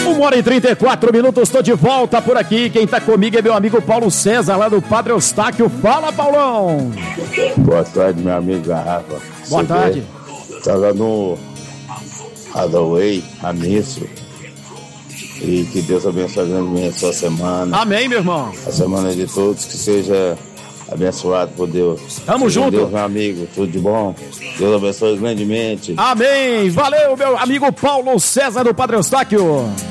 1h34, estou de volta por aqui. Quem tá comigo é meu amigo Paulo César, lá do Padre Eustáquio. Fala, Paulão! Boa tarde, meu amigo Garrafa. Boa tarde. Tava no Hathaway, Anício. E que Deus abençoe grandemente a sua semana. Amém, meu irmão. A semana de todos, que seja abençoado por Deus. Tamo junto. Deus, meu amigo, tudo de bom. Deus abençoe grandemente. Amém. Valeu, meu amigo Paulo César do Padre Eustáquio.